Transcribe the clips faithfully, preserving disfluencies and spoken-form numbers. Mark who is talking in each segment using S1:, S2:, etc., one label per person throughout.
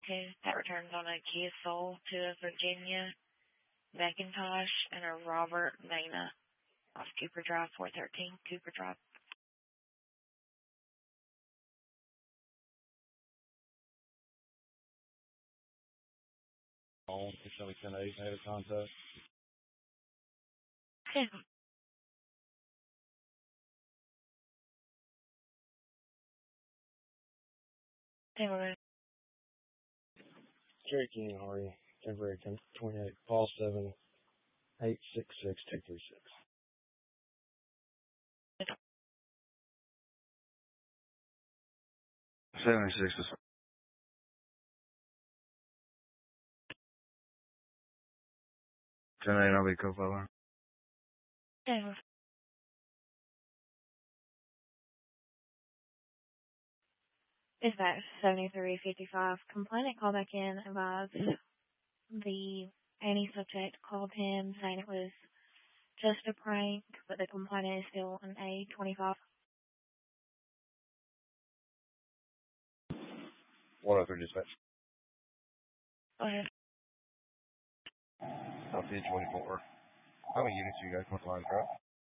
S1: Okay, that returns on a Kia Soul to a Virginia Macintosh and a Robert Mena off Cooper Drive, four thirteen Cooper Drive.
S2: On ten eight, made a contact.
S1: Okay. Okay, we're good.
S2: Jerry King, how are you? February twenty-eighth, Paul seven eight six six two three six. seventy-six is ten eight, I'll be co-filer.
S1: Okay, we're Dispatch seventy-three fifty-five. Complainant called back in about the any subject called him saying it was just a prank, but the complainant is still an A twenty-five.
S2: one oh three dispatch.
S1: Go ahead.
S2: I'll see twenty-four. How many units do you guys want to line drop?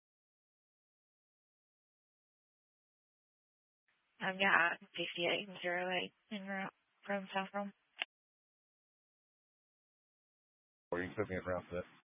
S1: I've got fifty-eight and zero eight in route from South Rome.
S2: Or you can put me around that.